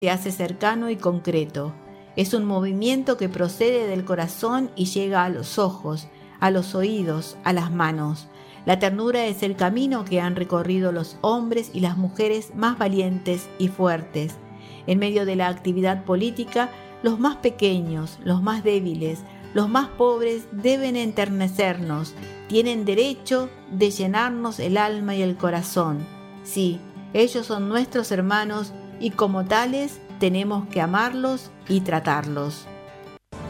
se hace cercano y concreto. Es un movimiento que procede del corazón y llega a los ojos, a los oídos, a las manos. La ternura es el camino que han recorrido los hombres y las mujeres más valientes y fuertes. En medio de la actividad política, los más pequeños, los más débiles, los más pobres deben enternecernos, tienen derecho de llenarnos el alma y el corazón. Sí, ellos son nuestros hermanos y como tales tenemos que amarlos y tratarlos.